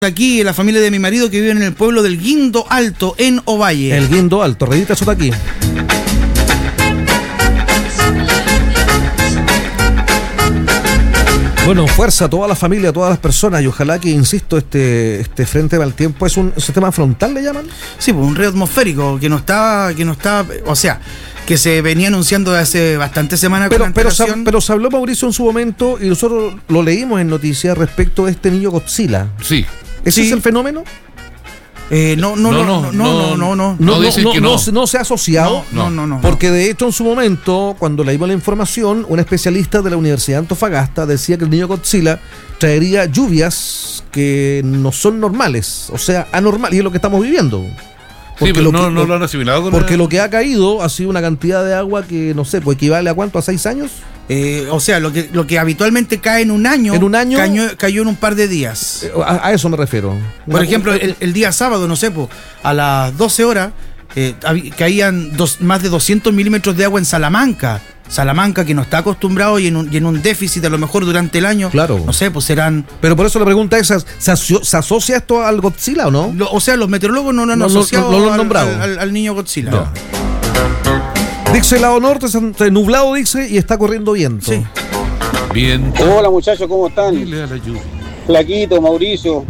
Aquí, la familia de mi marido que vive en el pueblo del Guindo Alto, en Ovalle. El Guindo Alto, Redita Sotaquí. Bueno, fuerza a toda la familia, a todas las personas, y ojalá que, insisto, este frente de mal tiempo es un sistema frontal, ¿le llaman? Sí, pues un río atmosférico que no está, o sea, que se venía anunciando hace bastantes semanas con antelación. Pero se habló, Mauricio, en su momento, y nosotros lo leímos en noticias respecto a este niño Godzilla. Sí. ¿Ese es el fenómeno? No se ha asociado. No. Porque de hecho en su momento, cuando leímos la información, un especialista de la Universidad de Antofagasta decía que el niño Godzilla traería lluvias que no son normales, o sea, anormales, y es lo que estamos viviendo. Porque sí, pero no lo han asimilado con porque lo que ha caído ha sido una cantidad de agua que, no sé, pues equivale a ¿cuánto? ¿A 6 años? O sea, lo que habitualmente cae en un año, cayó en un par de días. A eso me refiero. Por ejemplo, el día sábado, no sé, pues, a las 12 horas caían más de 200 milímetros de agua en Salamanca. Salamanca, que no está acostumbrado y en un déficit a lo mejor durante el año. Claro. No sé, pues serán... Pero por eso la pregunta es, ¿se asocia esto al Godzilla o no? O sea, los meteorólogos no lo han asociado lo han nombrado al niño Godzilla. No. Dice el lado norte, nublado, dice, y está corriendo viento. Sí. Bien. Hola muchachos, ¿cómo están? Flaquito, Mauricio.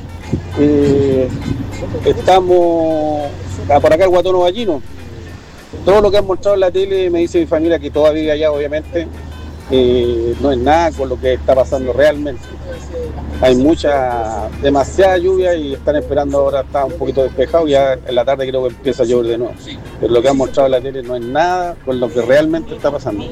Estamos por acá el Guatón Ovallino. Todo lo que han mostrado en la tele, me dice mi familia que todavía vive allá, obviamente, no es nada con lo que está pasando realmente. Hay demasiada lluvia y están esperando, ahora está un poquito despejado, ya en la tarde creo que empieza a llover de nuevo. Pero lo que han mostrado en la tele no es nada con lo que realmente está pasando.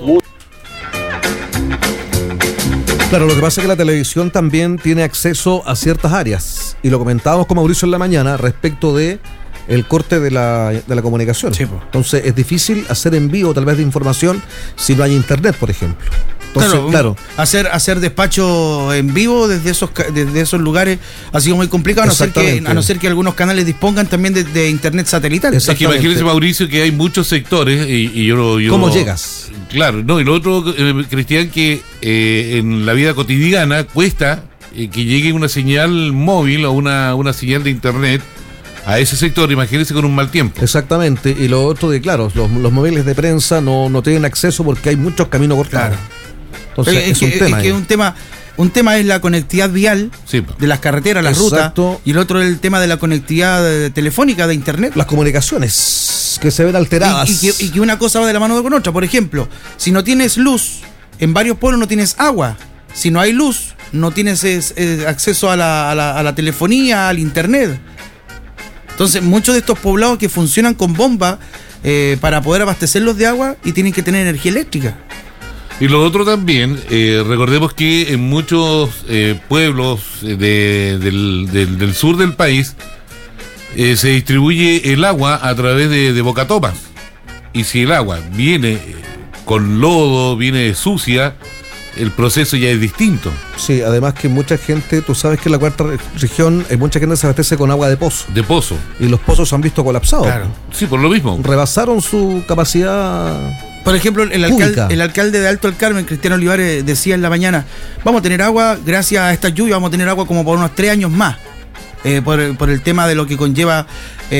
Claro, lo que pasa es que la televisión también tiene acceso a ciertas áreas, y lo comentábamos con Mauricio en la mañana respecto de el corte de la comunicación. Sí, pues. Entonces es difícil hacer envío tal vez de información si no hay internet, por ejemplo. Entonces, claro. Hacer despacho en vivo desde esos lugares ha sido muy complicado, a no ser que algunos canales dispongan también de internet satelital. Es que imagínese, Mauricio, que hay muchos sectores y yo ¿cómo llegas? Claro, no, y lo otro, Cristian, que en la vida cotidiana cuesta que llegue una señal móvil o una señal de internet a ese sector, imagínense con un mal tiempo. Exactamente, y lo otro de, claro, los móviles de prensa no tienen acceso porque hay muchos caminos cortados. Claro. Entonces un tema es la conectividad vial, sí, de las carreteras, las rutas, y el otro es el tema de la conectividad telefónica, de internet. Las comunicaciones que se ven alteradas. Y que una cosa va de la mano con otra. Por ejemplo, si no tienes luz, en varios pueblos no tienes agua. Si no hay luz, no tienes acceso a la telefonía, al internet. Entonces, muchos de estos poblados que funcionan con bomba para poder abastecerlos de agua y tienen que tener energía eléctrica. Y lo otro también, recordemos que en muchos pueblos del sur del país se distribuye el agua a través de bocatomas. Y si el agua viene con lodo, viene sucia, el proceso ya es distinto. Sí, además que mucha gente, tú sabes que en la cuarta región mucha gente se abastece con agua de pozo. De pozo. Y los pozos se han visto colapsados. Claro. Sí, por lo mismo. Rebasaron su capacidad. Por ejemplo, el alcalde de Alto del Carmen, Cristiano Olivares, decía en la mañana: vamos a tener agua, gracias a esta lluvia, vamos a tener agua como por unos 3 años más. Por el tema de lo que conlleva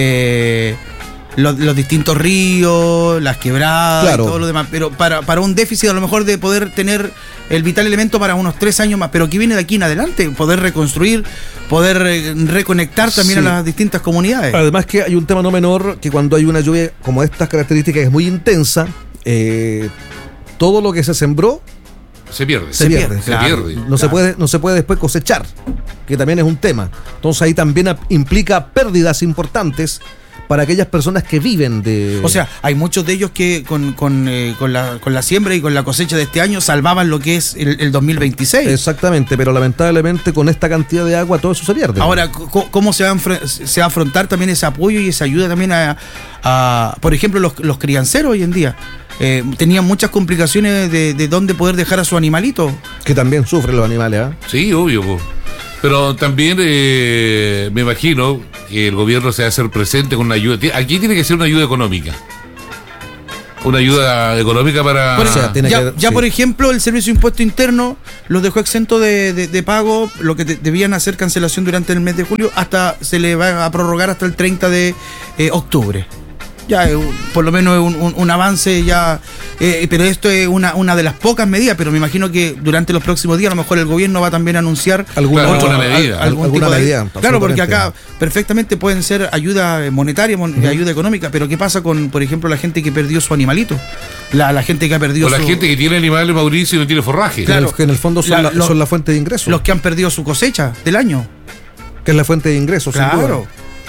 los distintos ríos, las quebradas, claro, y todo lo demás. Pero para un déficit a lo mejor de poder tener el vital elemento para unos 3 años más, pero que viene de aquí en adelante, poder reconstruir, poder reconectar también, sí, a las distintas comunidades. Además que hay un tema no menor, que cuando hay una lluvia como estas características, es muy intensa, todo lo que se sembró se pierde. Claro. No se puede después cosechar, que también es un tema. Entonces ahí también implica pérdidas importantes para aquellas personas que viven de... O sea, hay muchos de ellos que con la siembra y con la cosecha de este año salvaban lo que es el 2026. Exactamente, pero lamentablemente con esta cantidad de agua todo eso se pierde. Ahora, ¿cómo se va a afrontar también ese apoyo y esa ayuda también a por ejemplo, los crianceros hoy en día? Tenían muchas complicaciones de dónde poder dejar a su animalito. Que también sufren los animales, ¿ah? Sí, obvio, po. Pero también me imagino que el gobierno se va a hacer presente con una ayuda. Aquí tiene que ser una ayuda económica. una ayuda económica para... Por eso, O sea, tiene que- por sí. ejemplo, el Servicio de Impuesto Interno los dejó exento de pago, lo que debían hacer cancelación durante el mes de julio, hasta se le va a prorrogar hasta el 30 de octubre. Ya, por lo menos es un avance ya, pero esto es una de las pocas medidas, pero me imagino que durante los próximos días a lo mejor el gobierno va también a anunciar Alguna medida. algún alguna tipo de- medida, Claro, porque absolutamente. acá perfectamente pueden ser ayuda monetaria, ayuda económica, pero ¿qué pasa con, por ejemplo, la gente que perdió su animalito? La gente que ha perdido O la gente que tiene animales, Mauricio, y no tiene forraje. Claro. Que en el fondo son, La- son la fuente de ingresos. los que han perdido su cosecha del año. Que es la fuente de ingresos, sin duda. Claro.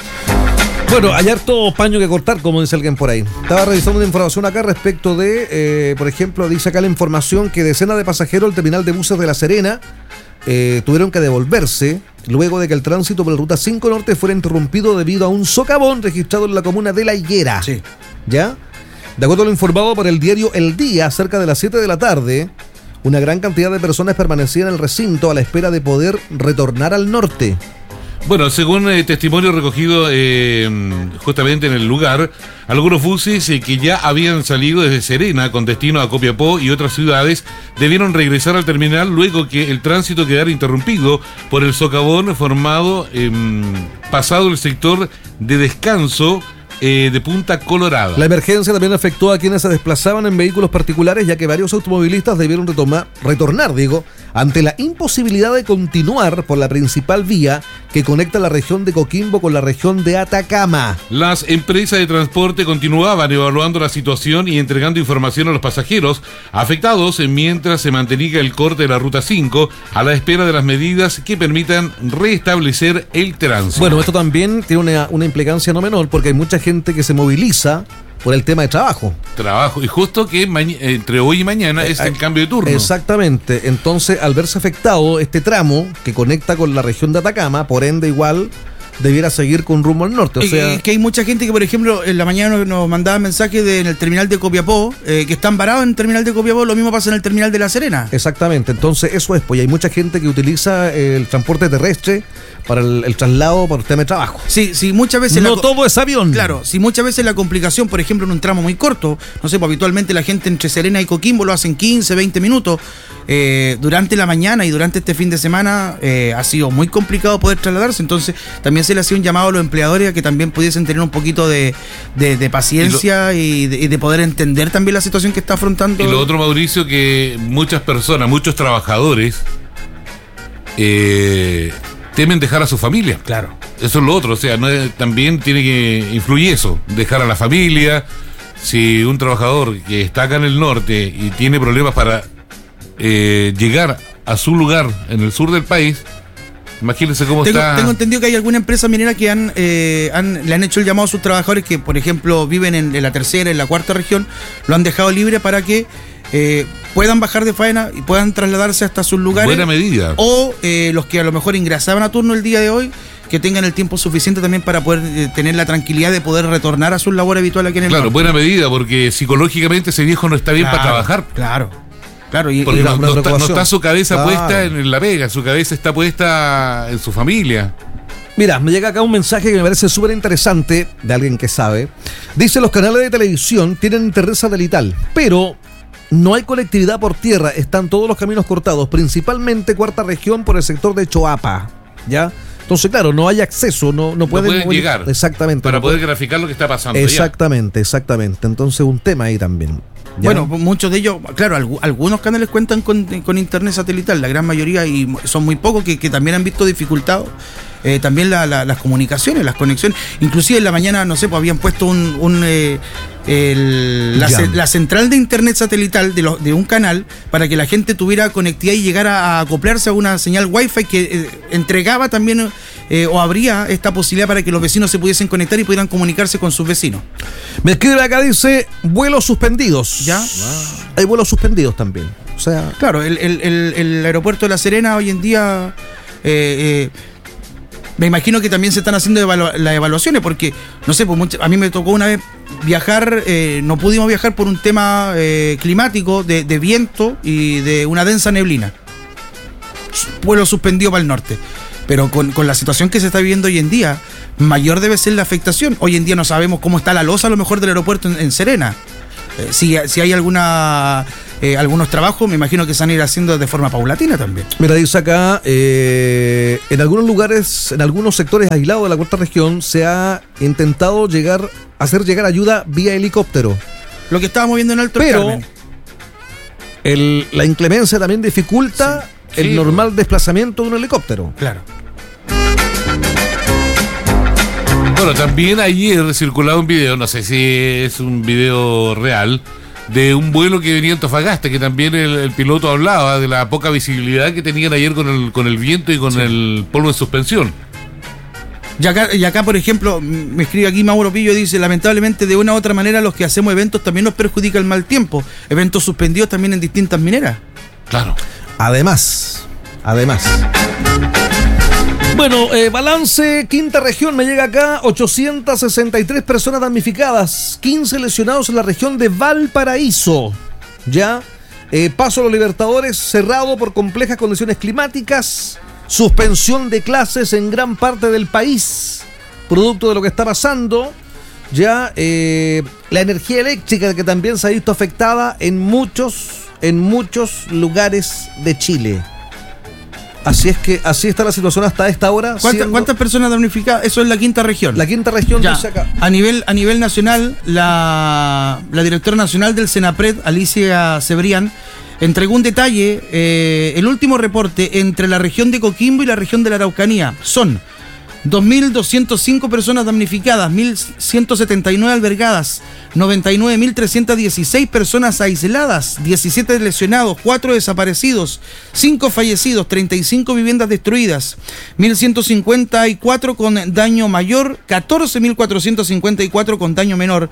Bueno, hay harto paño que cortar, como dice alguien por ahí. Estaba revisando una información acá respecto de, por ejemplo, dice acá la información que decenas de pasajeros del terminal de buses de La Serena tuvieron que devolverse luego de que el tránsito por la Ruta 5 Norte fuera interrumpido debido a un socavón registrado en la comuna de La Higuera. Sí. ¿Ya? De acuerdo a lo informado por el diario El Día, cerca de las 7 de la tarde, una gran cantidad de personas permanecían en el recinto a la espera de poder retornar al norte. Bueno, según testimonio recogido justamente en el lugar, algunos buses que ya habían salido desde Serena con destino a Copiapó y otras ciudades debieron regresar al terminal luego que el tránsito quedara interrumpido por el socavón formado pasado el sector de descanso de Punta Colorada. La emergencia también afectó a quienes se desplazaban en vehículos particulares, ya que varios automovilistas debieron retornar, ante la imposibilidad de continuar por la principal vía que conecta la región de Coquimbo con la región de Atacama. Las empresas de transporte continuaban evaluando la situación y entregando información a los pasajeros afectados mientras se mantenía el corte de la Ruta 5 a la espera de las medidas que permitan restablecer el tránsito. Bueno, esto también tiene una implicancia no menor, porque hay mucha gente que se moviliza por el tema de trabajo. Trabajo. Y justo que entre hoy y mañana es el cambio de turno. Exactamente. Entonces, al verse afectado este tramo que conecta con la región de Atacama, por ende igual debiera seguir con rumbo al norte. O sea, que hay mucha gente que, por ejemplo, en la mañana nos mandaba mensajes en el terminal de Copiapó, que están varados en el terminal de Copiapó, lo mismo pasa en el terminal de La Serena. exactamente. Entonces, eso es, pues y hay mucha gente que utiliza el transporte terrestre para el traslado por el tema de trabajo. Sí, muchas veces... No todo es avión. Claro, si muchas veces la complicación, por ejemplo, en un tramo muy corto, no sé, pues habitualmente la gente entre Serena y Coquimbo lo hacen 15, 20 minutos, durante la mañana y durante este fin de semana ha sido muy complicado poder trasladarse, entonces también se le hacía un llamado a los empleadores a que también pudiesen tener un poquito de paciencia y de poder entender también la situación que está afrontando. Y lo otro, Mauricio, que muchas personas, muchos trabajadores temen dejar a su familia. Claro. Eso es lo otro, o sea, también tiene que influir eso, dejar a la familia. Si un trabajador que está acá en el norte y tiene problemas para llegar a su lugar en el sur del país, imagínense cómo está. Tengo entendido que hay alguna empresa minera que le han hecho el llamado a sus trabajadores que, por ejemplo, viven en la tercera, en la cuarta región, lo han dejado libre para que puedan bajar de faena y puedan trasladarse hasta sus lugares. Buena medida. O los que a lo mejor ingresaban a turno el día de hoy, que tengan el tiempo suficiente también para poder tener la tranquilidad de poder retornar a su labor habitual aquí en el Claro, norte. buena medida, porque psicológicamente ese viejo no está bien para trabajar. Claro. Porque una no preocupación. está su cabeza Claro. puesta en la pega, su cabeza está puesta en su familia. Mira, me llega acá un mensaje que me parece súper interesante de alguien que sabe. Dice, los canales de televisión tienen internet satelital, pero no hay conectividad por tierra, están todos los caminos cortados, principalmente cuarta región por el sector de Choapa, ¿ya? Entonces, claro, no hay acceso, no pueden llegar. Exactamente. Para no poder pueden- graficar lo que está pasando. Exactamente. Entonces, un tema ahí también. ¿ya? Bueno, muchos de ellos, claro, algunos canales cuentan con internet satelital, la gran mayoría, y son muy pocos que también han visto dificultado también las comunicaciones, las conexiones. Inclusive en la mañana, no sé, pues habían puesto la central de internet satelital de un canal para que la gente tuviera conectividad y llegara a acoplarse a una señal wifi que entregaba también o abría esta posibilidad para que los vecinos se pudiesen conectar y pudieran comunicarse con sus vecinos. Me escribe acá, dice, vuelos suspendidos. ¿Ya? Hay vuelos suspendidos también. O sea, Claro, el aeropuerto de La Serena hoy en día, me imagino que también se están haciendo las evaluaciones, porque, no sé, pues a mí me tocó una vez viajar, no pudimos viajar por un tema climático, de viento y de una densa neblina. Vuelo suspendido para el norte. Pero con la situación que se está viviendo hoy en día, mayor debe ser la afectación. Hoy en día no sabemos cómo está la losa a lo mejor del aeropuerto en Serena. Si hay algunos trabajos, me imagino que se van a ir haciendo de forma paulatina también. Mira, dice acá, en algunos lugares, en algunos sectores aislados de la cuarta región, se ha intentado hacer llegar ayuda vía helicóptero. Lo que estábamos viendo en Alto Pero Carmen. la inclemencia también dificulta el normal desplazamiento de un helicóptero. Claro. Bueno, también ayer circulaba un video, no sé si es un video real, de un vuelo que venía a Antofagasta, que también el piloto hablaba de la poca visibilidad que tenían ayer con el viento y con el polvo en suspensión. Y acá, por ejemplo, me escribe aquí Mauro Pillo, dice, lamentablemente de una u otra manera los que hacemos eventos también nos perjudica el mal tiempo. Eventos suspendidos también en distintas mineras. Claro. Además. Bueno, balance, quinta región, me llega acá, 863 personas damnificadas, 15 lesionados en la región de Valparaíso. Ya, Paso a los Libertadores cerrado por complejas condiciones climáticas, suspensión de clases en gran parte del país, producto de lo que está pasando. Ya, la energía eléctrica que también se ha visto afectada en muchos lugares de Chile. Así está la situación hasta esta hora. ¿Cuántas personas damnificadas? Eso es la quinta región. La quinta región ya, dice acá. A nivel nacional, la directora nacional del Senapred, Alicia Cebrián, entregó un detalle, el último reporte entre la región de Coquimbo y la región de la Araucanía. Son 2.205 personas damnificadas, 1.179 albergadas, 99.316 personas aisladas, 17 lesionados, 4 desaparecidos, 5 fallecidos, 35 viviendas destruidas, 1.154 con daño mayor, 14.454 con daño menor,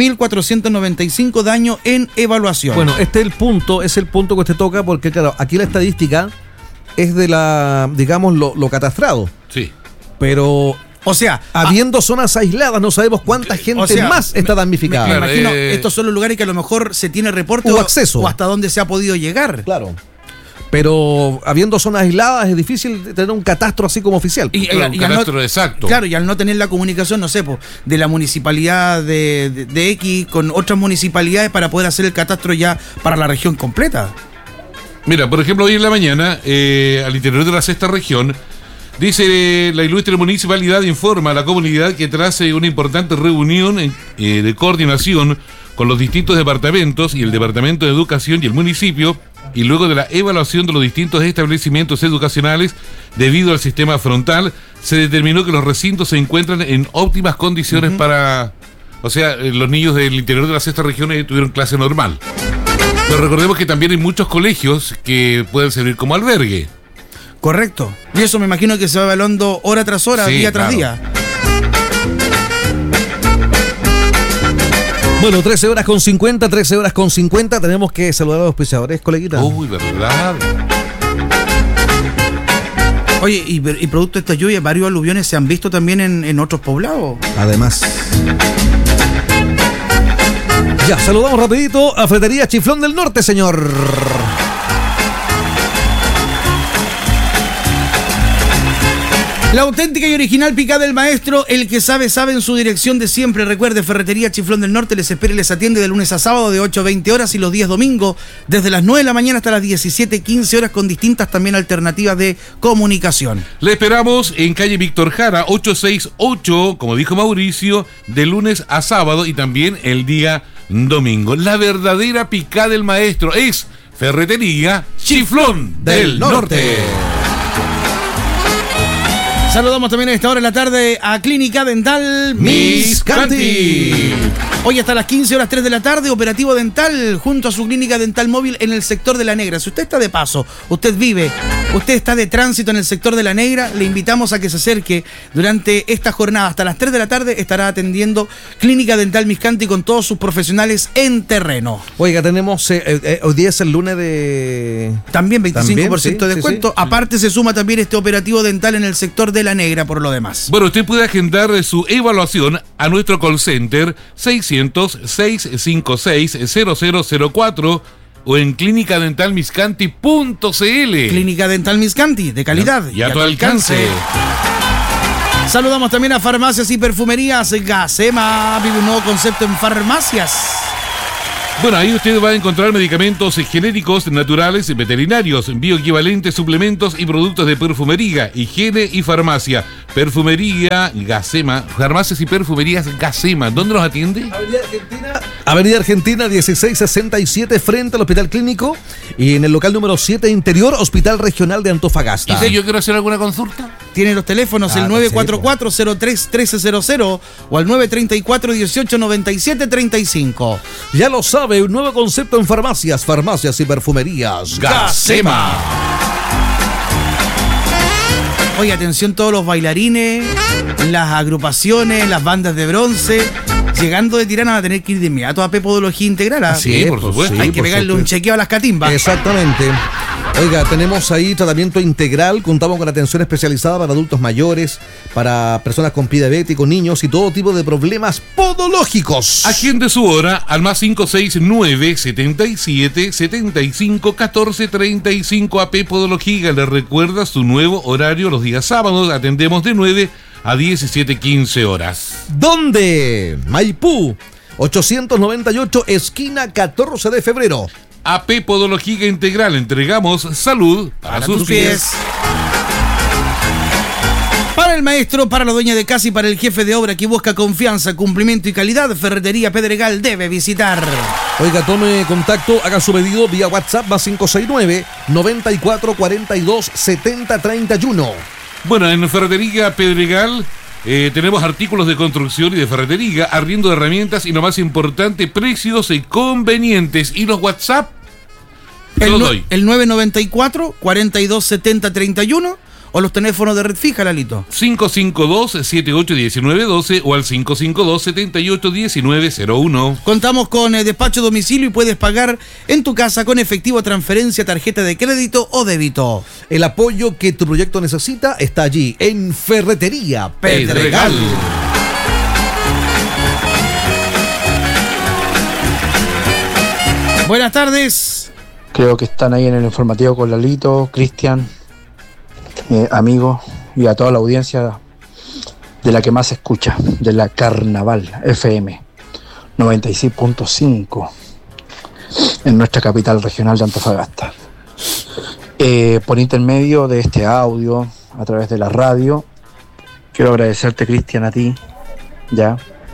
1.495 daño en evaluación. Bueno, es el punto que usted toca, porque claro, aquí la estadística es de lo catastrado. Sí. Pero, o sea, habiendo zonas aisladas, no sabemos cuánta gente más está damnificada. Me imagino, estos son los lugares que a lo mejor se tiene reporte o acceso, o hasta dónde se ha podido llegar. Claro. Pero habiendo zonas aisladas es difícil tener un catastro así como oficial. Y un catastro exacto. Claro, y al no tener la comunicación, no sé, de la municipalidad de X con otras municipalidades para poder hacer el catastro ya para la región completa. Mira, por ejemplo, hoy en la mañana, al interior de la sexta región, dice la ilustre municipalidad, informa a la comunidad que tras una importante reunión de coordinación con los distintos departamentos y el Departamento de Educación y el municipio, y luego de la evaluación de los distintos establecimientos educacionales debido al sistema frontal, se determinó que los recintos se encuentran en óptimas condiciones para... O sea, los niños del interior de la sexta región tuvieron clase normal. Pero recordemos que también hay muchos colegios que pueden servir como albergue. Correcto. Y eso me imagino que se va evaluando hora tras hora, sí, día tras día. Bueno, 13 horas con 50. Tenemos que saludar a los auspiciadores, coleguita. Uy, verdad. Oye, y producto de esta lluvia, varios aluviones se han visto también en otros poblados. Además. Ya, saludamos rapidito a Ferretería Chiflón del Norte, señor. La auténtica y original picada del maestro, el que sabe en su dirección de siempre. Recuerde, Ferretería Chiflón del Norte les espera y les atiende de lunes a sábado de 8 a 20 horas y los días domingo desde las 9 de la mañana hasta las 17:15 horas con distintas también alternativas de comunicación. Le esperamos en calle Víctor Jara 868, como dijo Mauricio, de lunes a sábado y también el día domingo. La verdadera picada del maestro es Ferretería Chiflón del Norte. Saludamos también a esta hora de la tarde a Clínica Dental Miscanti. Hoy hasta las 15 horas 3 de la tarde, operativo dental junto a su clínica dental móvil en el sector de La Negra. Si usted está de paso, usted está de tránsito en el sector de La Negra, le invitamos a que se acerque durante esta jornada. Hasta las 3 de la tarde estará atendiendo Clínica Dental Miscanti con todos sus profesionales en terreno. Oiga, tenemos, hoy día es el lunes de... También 25% de descuento. Sí. Aparte se suma también este operativo dental en el sector de La Negra por lo demás. Bueno, usted puede agendar su evaluación a nuestro call center 600-656-0004 o en clinicadentalmiscanti.cl. Clínica Dental Miscanti, de calidad y a tu alcance. Saludamos también a Farmacias y Perfumerías Gasema. Vive un nuevo concepto en farmacias. Bueno, ahí usted va a encontrar medicamentos genéricos, naturales, veterinarios, bioequivalentes, suplementos y productos de perfumería, higiene y farmacia. Perfumería Gacema, farmacias y perfumerías Gacema. ¿Dónde los atiende? Avenida Argentina 1667 frente al Hospital Clínico y en el local número 7 interior Hospital Regional de Antofagasta. ¿Y si yo quiero hacer alguna consulta? Tiene los teléfonos el 944-03-1300 o al 934-1897-35. Ya lo sabe, un nuevo concepto en farmacias y perfumerías Gacema. Oye, atención todos los bailarines, las agrupaciones, las bandas de bronce. Llegando de Tirana van a tener que ir de inmediato a Pepodología Integral. ¿Ah? Sí, por supuesto. Hay que pegarle un chequeo a las catimbas. Exactamente. Oiga, tenemos ahí tratamiento integral, contamos con atención especializada para adultos mayores, para personas con pie diabético, niños y todo tipo de problemas podológicos. Agende su hora al más 569 77 75 14 35 AP Podología. Le recuerda su nuevo horario los días sábados. Atendemos de 9 a 17:15 horas. ¿Dónde? Maipú, 898, esquina 14 de febrero. AP Podología Integral, entregamos salud para sus pies. Para el maestro, para la dueña de casa y para el jefe de obra que busca confianza, cumplimiento y calidad, Ferretería Pedregal debe visitar. Oiga, tome contacto, haga su pedido vía WhatsApp más 569 94 42 70 31. Bueno, en Ferretería Pedregal tenemos artículos de construcción y de ferretería, arriendo de herramientas y lo más importante, precios convenientes. Y los WhatsApp, te los doy. El 994 42 70 31 o los teléfonos de red fija, Lalito. 552-781912 o al 552-781901. Contamos con despacho a domicilio y puedes pagar en tu casa con efectivo, transferencia, tarjeta de crédito o débito. El apoyo que tu proyecto necesita está allí, en Ferretería Pedregal. Buenas tardes. Creo que están ahí en el informativo con Lalito, Cristian, amigos, y a toda la audiencia de la que más se escucha, de la Carnaval FM 96.5 en nuestra capital regional de Antofagasta. Por intermedio de este audio, a través de la radio, quiero agradecerte, Cristian, a ti, ya,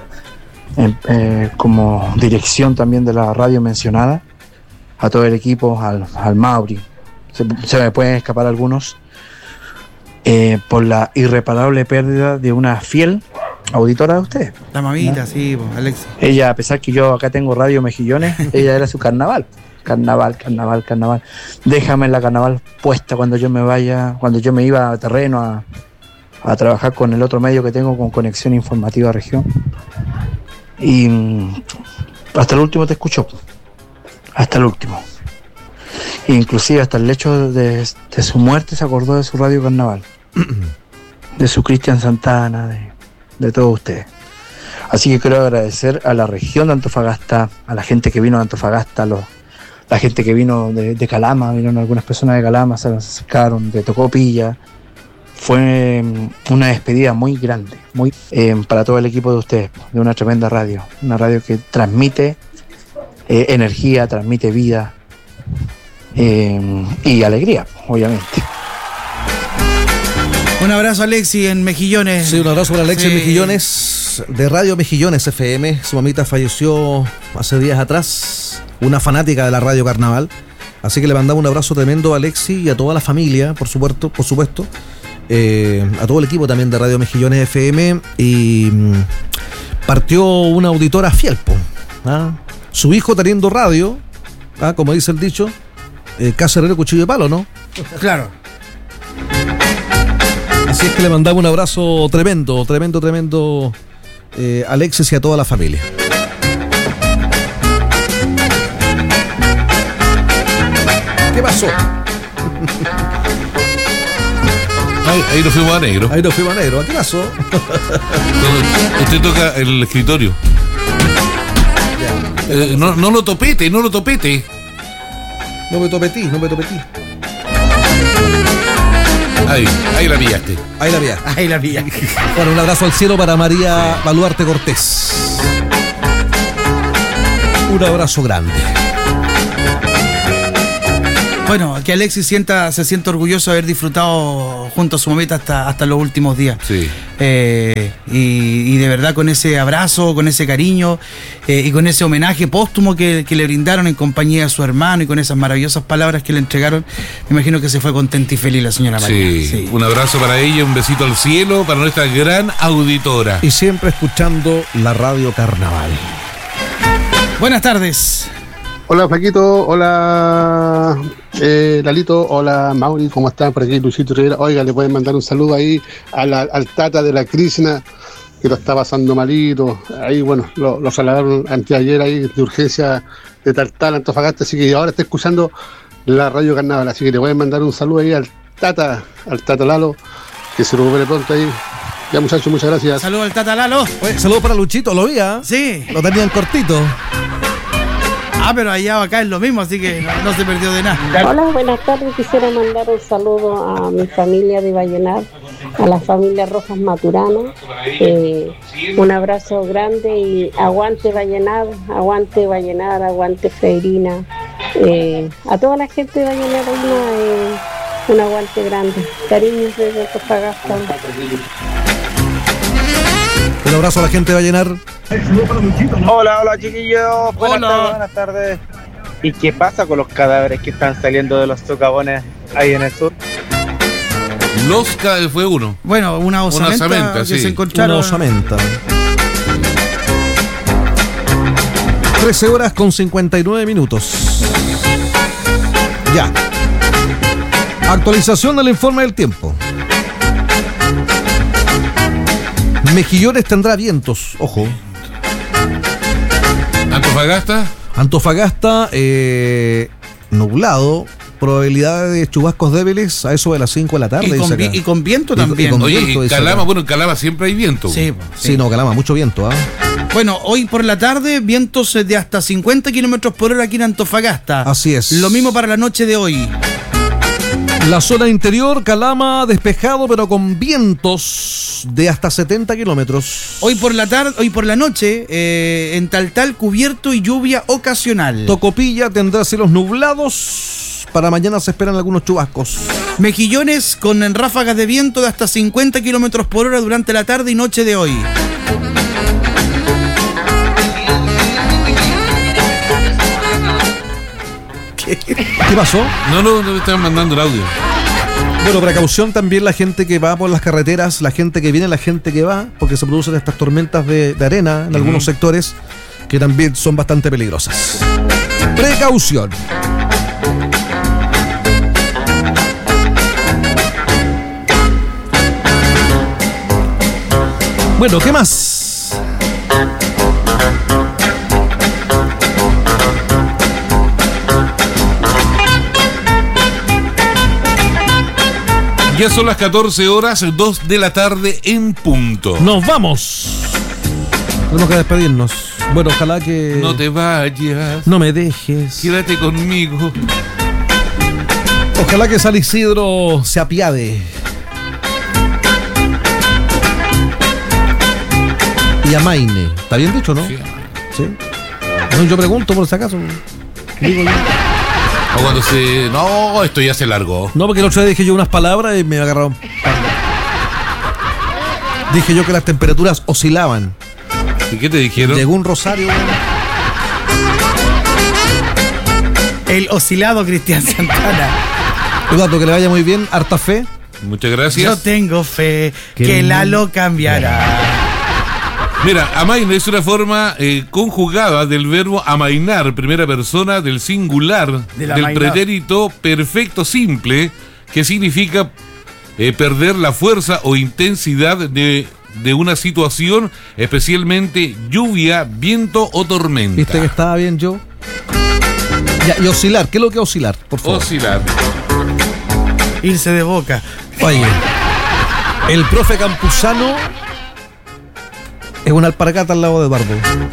como dirección también de la radio mencionada, a todo el equipo, al Mauri, se me pueden escapar algunos, por la irreparable pérdida de una fiel auditora de ustedes. La mamita, ¿no? Sí, Alexis. Ella, a pesar que yo acá tengo Radio Mejillones, ella era su carnaval. Carnaval. Déjame la carnaval puesta cuando yo me vaya, cuando yo me iba a terreno a trabajar con el otro medio que tengo, con Conexión Informativa Región. Y hasta el último te escuchó. Hasta el último. Inclusive hasta el hecho de su muerte se acordó de su Radio Carnaval. De su Cristian Santana, de todos ustedes. Así que quiero agradecer a la región de Antofagasta, a la gente que vino de Antofagasta, la gente que vino de Calama, vinieron algunas personas de Calama, se nos acercaron, de Tocopilla. Fue una despedida muy grande, muy para todo el equipo de ustedes, de una tremenda radio. Una radio que transmite energía, transmite vida y alegría, obviamente. Un abrazo a Alexi en Mejillones. Sí, un abrazo para Alexi en Mejillones, de Radio Mejillones FM. Su mamita falleció hace días atrás, una fanática de la Radio Carnaval. Así que le mandamos un abrazo tremendo a Alexi y a toda la familia, por supuesto. A todo el equipo también de Radio Mejillones FM. Y partió una auditora fiel, ¿ah? Su hijo teniendo radio, como dice el dicho, caserero cuchillo de palo, ¿no? Claro. Así es que le mandamos un abrazo tremendo, a Alexis y a toda la familia. ¿Qué pasó? Ahí nos fuimos a negro. ¿Qué pasó? Usted toca el escritorio. No lo topete. No me topetí. Ahí la pillaste. Bueno, un abrazo al cielo para María Baluarte Cortés. Un abrazo grande. Bueno, que Alexis se sienta orgulloso de haber disfrutado junto a su mamita hasta los últimos días. Sí. Y de verdad con ese abrazo, con ese cariño y con ese homenaje póstumo que le brindaron en compañía de su hermano y con esas maravillosas palabras que le entregaron, me imagino que se fue contenta y feliz la señora María. Sí. Un abrazo para ella, un besito al cielo para nuestra gran auditora. Y siempre escuchando la radio Carnaval. Buenas tardes. Hola Paquito, hola Lalito, hola Mauri, ¿cómo están? Por aquí Luisito Rivera. Oiga, le pueden mandar un saludo ahí al Tata de la Krishna, que lo está pasando malito. Ahí, bueno, lo salaron anteayer ahí de urgencia de Tartal, Antofagasta, así que ahora está escuchando la radio Carnaval, así que le pueden mandar un saludo ahí al Tata Lalo, que se recupere pronto ahí. Ya muchachos, muchas gracias. Saludos al Tata Lalo. Oye, saludos para Luchito, lo vi, ¿eh? Sí. Lo tenían cortito. Pero allá o acá es lo mismo, así que no se perdió de nada. Hola, buenas tardes. Quisiera mandar un saludo a mi familia de Vallenar, a la familia Rojas Maturana. Un abrazo grande y aguante Vallenar, aguante Feirina. A toda la gente de Vallenar, un aguante grande. Cariños desde Antofagasta. Un abrazo a la gente de Vallenar. Hola chiquillos, buenas tardes. ¿Y qué pasa con los cadáveres que están saliendo de los socavones ahí en el sur? Fue uno. Bueno, una osamenta que sí. se encontraron. Una osamenta. 13 horas con 59 minutos. Ya. Actualización del informe del tiempo. Mejillones tendrá vientos, ojo. Antofagasta, nublado, probabilidad de chubascos débiles a eso de las 5 de la tarde. Y con viento también. Oye, en Calama siempre hay viento. Sí, Calama, mucho viento. Bueno, hoy por la tarde, vientos de hasta 50 kilómetros por hora aquí en Antofagasta. Así es. Lo mismo para la noche de hoy. La zona interior, Calama, despejado, pero con vientos de hasta 70 kilómetros. Hoy por la noche, en Taltal, cubierto y lluvia ocasional. Tocopilla tendrá cielos nublados. Para mañana se esperan algunos chubascos. Mejillones con ráfagas de viento de hasta 50 kilómetros por hora durante la tarde y noche de hoy. ¿Qué pasó? No me estaban mandando el audio. Bueno, precaución también la gente que va por las carreteras, la gente que viene, la gente que va, porque se producen estas tormentas de arena en algunos sectores que también son bastante peligrosas. Precaución. Bueno, ¿qué más? Ya son las 14 horas, 2 de la tarde en punto. Nos vamos. Tenemos que despedirnos. Bueno, ojalá que... No te vayas. No me dejes. Quédate conmigo. Ojalá que San Isidro se apiade. Y amaine. ¿Está bien dicho, no? Sí. No, yo pregunto por si acaso. Digo yo. O cuando no, esto ya se largó. No, porque el otro día dije yo unas palabras y me agarraron. Dije yo que las temperaturas oscilaban. ¿Y qué te dijeron? Llegó un rosario. El oscilado Cristian Santana. Eduardo, que le vaya muy bien. Harta fe. Muchas gracias. Yo tengo fe que Lalo cambiará. Mira, amaine es una forma conjugada del verbo amainar, primera persona del singular, del pretérito perfecto simple, que significa perder la fuerza o intensidad de una situación, especialmente lluvia, viento o tormenta. ¿Viste que estaba bien yo? Ya, y oscilar, ¿qué es lo que es oscilar? Por favor. Oscilar. Irse de boca. Oye, el profe Campuzano es una alpargata al lado de Eduardo.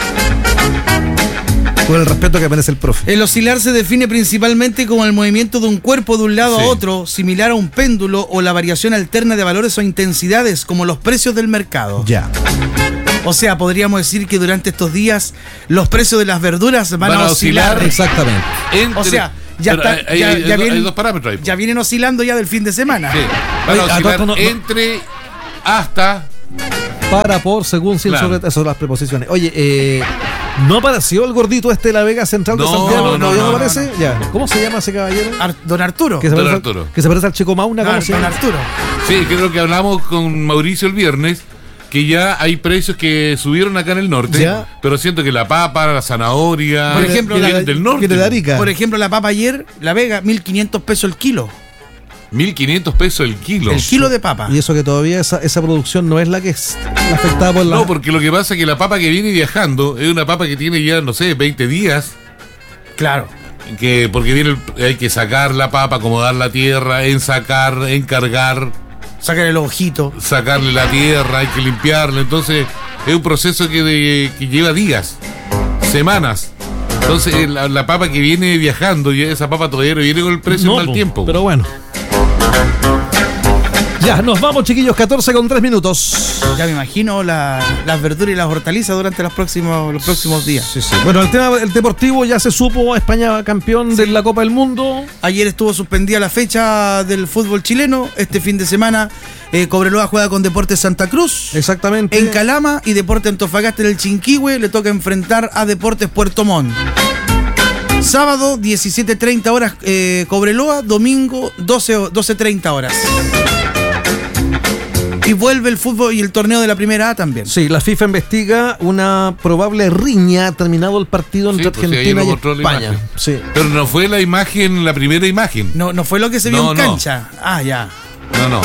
Con el respeto que merece el profe. El oscilar se define principalmente como el movimiento de un cuerpo de un lado a otro, similar a un péndulo, o la variación alterna de valores o intensidades, como los precios del mercado. Ya. O sea, podríamos decir que durante estos días los precios de las verduras van a oscilar. Exactamente. O sea, ya hay dos parámetros ahí. Ya vienen oscilando ya del fin de semana. Sí. Van a oscilar entre, hasta, para, por, según, sin, claro. sobre. Esas son las preposiciones. Oye, ¿no apareció el gordito de la Vega Central de Santiago? ¿No aparece? Ya. ¿Cómo se llama ese caballero? Don Arturo. Que se parece al Chico Mauna. ¿Cómo se llama? Don Arturo. Sí, creo que hablamos con Mauricio el viernes, que ya hay precios que subieron acá en el norte, ¿Ya? pero siento que la papa, la zanahoria, por ejemplo, vienen del norte. De Arica. Por ejemplo, la papa ayer, la Vega, 1.500 pesos el kilo. 1.500 pesos el kilo. El kilo de papa. Y eso que todavía esa producción no es la que es la afectada por la... No, porque lo que pasa es que la papa que viene viajando es una papa que tiene ya, no sé, 20 días. Claro. Porque hay que sacar la papa, acomodar la tierra, ensacar, encargar, Sacar el ojito. sacarle la tierra, hay que limpiarla. Entonces es un proceso que lleva días, semanas. Entonces la papa que viene viajando, y esa papa todavía no viene con el precio en mal tiempo. Pero bueno. Ya, nos vamos, chiquillos, 14:03. Ya me imagino las verduras y las hortalizas durante los próximos días. Sí. Bueno, el tema del deportivo ya se supo, España campeón de la Copa del Mundo. Ayer estuvo suspendida la fecha del fútbol chileno. Este fin de semana Cobreloa juega con Deportes Santa Cruz. Exactamente. En Calama, y Deportes Antofagasta en el Chinquihue le toca enfrentar a Deportes Puerto Montt. Sábado, 17:30 horas Cobreloa, domingo, 12:30 horas. Y vuelve el fútbol y el torneo de la primera A también. Sí, la FIFA investiga una probable riña terminado el partido entre Argentina y España. Sí. Pero no fue la primera imagen. No fue lo que se vio en cancha. Ah, ya. No.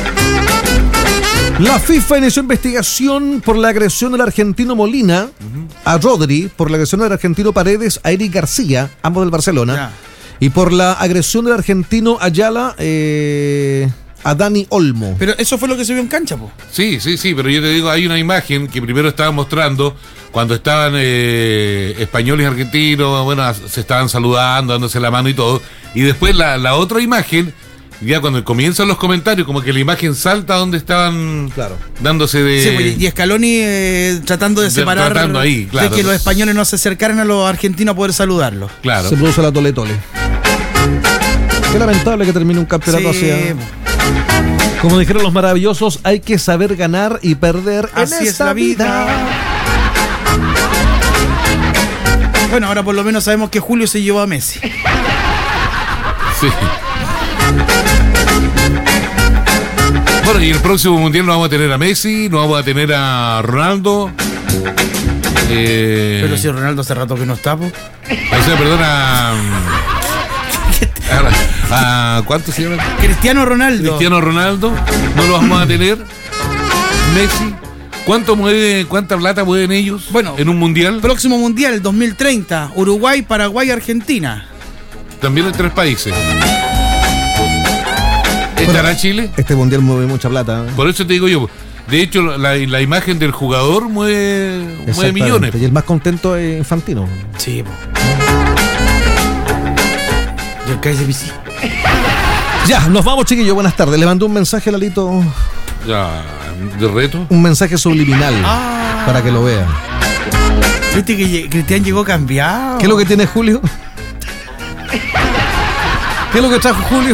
La FIFA inició investigación por la agresión del argentino Molina a Rodri, por la agresión del argentino Paredes a Eric García, ambos del Barcelona, Ya. y por la agresión del argentino Ayala a Dani Olmo. Pero eso fue lo que se vio en cancha, po. Sí, pero yo te digo, hay una imagen que primero estaban mostrando cuando estaban españoles y argentinos, bueno, se estaban saludando, dándose la mano y todo, y después la otra imagen, ya cuando comienzan los comentarios, como que la imagen salta donde estaban dándose de... Sí, pues, y Scaloni tratando de separar, tratando ahí, claro, de que los españoles no se acercaran a los argentinos a poder saludarlos. Claro. Se produce la tole-tole. Qué lamentable que termine un campeonato así. Como dijeron los maravillosos, hay que saber ganar y perder. Así en es la vida. Bueno, ahora por lo menos sabemos que Julio se llevó a Messi. Sí. Bueno, y el próximo mundial no vamos a tener a Messi, no vamos a tener a Ronaldo. Pero si Ronaldo hace rato que no está, po. O sea, perdona. ¿Cuánto se llama? Cristiano Ronaldo, no lo vamos a tener. Messi, ¿cuánta plata mueven ellos? Bueno, en un mundial. Próximo mundial, 2030, Uruguay, Paraguay, Argentina. También en 3 países. ¿Estará Chile? Este mundial mueve mucha plata. Por eso te digo yo. De hecho, la imagen del jugador mueve millones. Y el más contento es Infantino. Sí, po. Yo caí de bici. Ya, nos vamos, chiquillos. Buenas tardes. Le mandó un mensaje, Lalito. Ya, de reto. Un mensaje subliminal para que lo vea. Viste que Cristian llegó cambiado. ¿Qué es lo que tiene Julio? ¿Qué es lo que trajo Julio?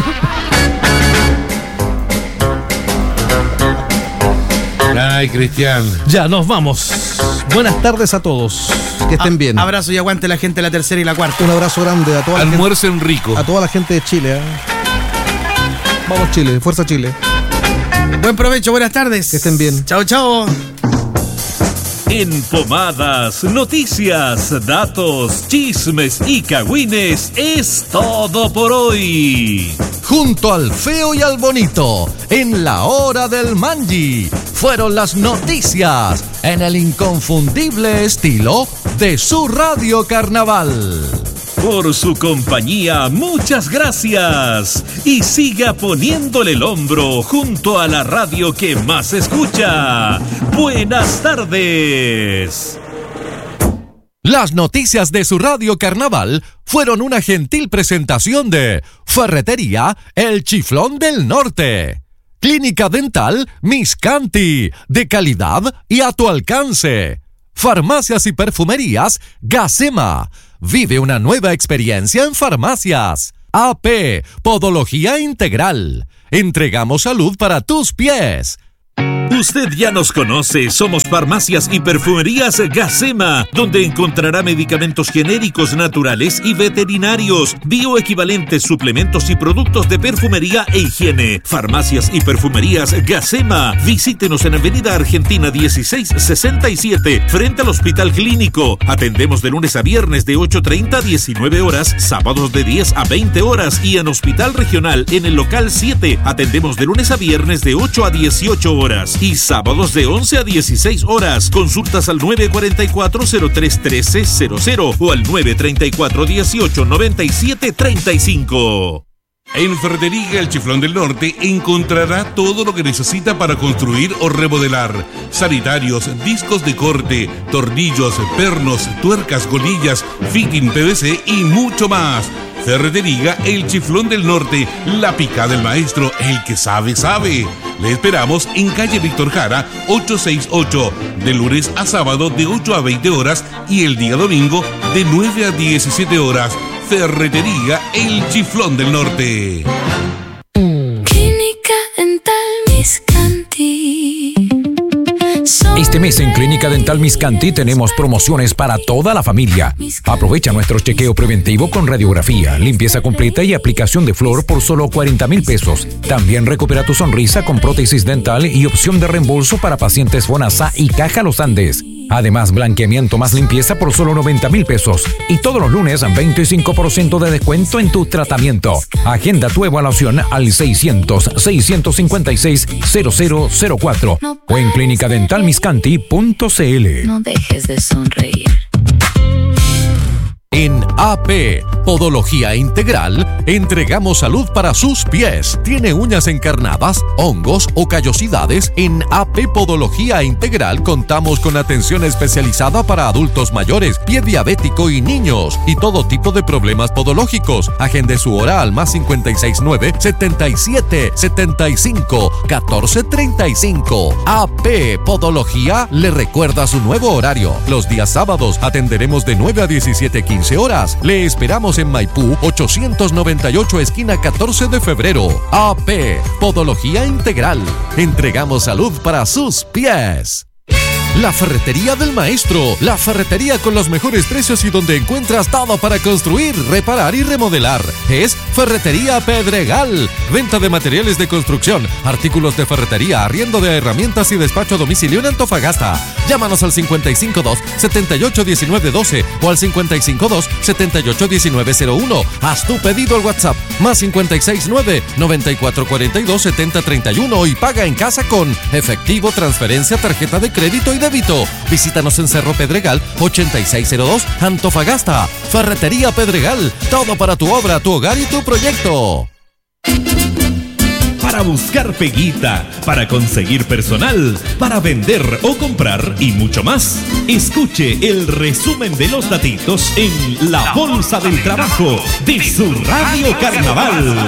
Ay, Cristian. Ya, nos vamos. Buenas tardes a todos. Que estén bien. Abrazo y aguante la gente de la tercera y la cuarta. Un abrazo grande a toda la Almuercen rico. A toda la gente de Chile. Vamos, Chile. Fuerza Chile. Buen provecho, buenas tardes. Que estén bien. Chao, chao. En Pomadas, noticias, datos, chismes y cagüines es todo por hoy. Junto al feo y al bonito, en la hora del Manji, fueron las noticias en el inconfundible estilo de su Radio Carnaval. Por su compañía, muchas gracias. Y siga poniéndole el hombro junto a la radio que más escucha. Buenas tardes. Las noticias de su Radio Carnaval fueron una gentil presentación de Ferretería El Chiflón del Norte. Clínica Dental Miscanti, de calidad y a tu alcance. Farmacias y perfumerías Gacema. Vive una nueva experiencia en farmacias. AP, Podología Integral. Entregamos salud para tus pies. Usted ya nos conoce, somos Farmacias y Perfumerías Gacema, donde encontrará medicamentos genéricos, naturales y veterinarios, bioequivalentes, suplementos y productos de perfumería e higiene. Farmacias y Perfumerías Gacema. Visítenos en Avenida Argentina 1667, frente al Hospital Clínico. Atendemos de lunes a viernes de 8:30 a 19 horas, sábados de 10 a 20 horas y en Hospital Regional en el local 7. Atendemos de lunes a viernes de 8 a 18 horas y sábados de 11 a 16 horas. Consultas al 944-031300 o al 934-1897-35. En Ferretería El Chiflón del Norte encontrará todo lo que necesita para construir o remodelar. Sanitarios, discos de corte, tornillos, pernos, tuercas, golillas, fitting PVC y mucho más. Ferretería El Chiflón del Norte, la pica del maestro, el que sabe, sabe. Le esperamos en calle Víctor Jara, 868, de lunes a sábado de 8 a 20 horas y el día domingo de 9 a 17 horas. Ferretería El Chiflón del Norte. Clínica Dental Miscanti. Este mes en Clínica Dental Miscanti tenemos promociones para toda la familia. Aprovecha nuestro chequeo preventivo con radiografía, limpieza completa y aplicación de flúor por solo 40,000 pesos. También recupera tu sonrisa con prótesis dental y opción de reembolso para pacientes Fonasa y Caja Los Andes. Además, blanqueamiento más limpieza por solo 90,000 pesos. Y todos los lunes, 25% de descuento en tu tratamiento. Agenda tu evaluación al 600-656-0004 o en clinicadentalmiscanti.cl. No dejes de sonreír. En AP, Podología Integral, entregamos salud para sus pies. ¿Tiene uñas encarnadas, hongos o callosidades? En AP Podología Integral contamos con atención especializada para adultos mayores, pie diabético y niños, y todo tipo de problemas podológicos. Agende su hora al más 569-77-75-1435. AP Podología le recuerda su nuevo horario. Los días sábados atenderemos de 9 a 17:15 horas. Le esperamos en Maipú 898 esquina 14 de febrero. AP Podología Integral. Entregamos salud para sus pies. La Ferretería del Maestro, la ferretería con los mejores precios y donde encuentras todo para construir, reparar y remodelar. Es Ferretería Pedregal. Venta de materiales de construcción, artículos de ferretería, arriendo de herramientas y despacho a domicilio en Antofagasta. Llámanos al 552-781912 o al 552-781901. Haz tu pedido al WhatsApp más 569-9442-7031 y paga en casa con efectivo, transferencia, tarjeta de crédito y débito. Visítanos en Cerro Pedregal 8602 Antofagasta. Ferretería Pedregal, todo para tu obra, tu hogar y tu proyecto. Para buscar peguita, para conseguir personal, para vender o comprar y mucho más. Escuche el resumen de los datitos en La Bolsa del Trabajo de su Radio Carnaval.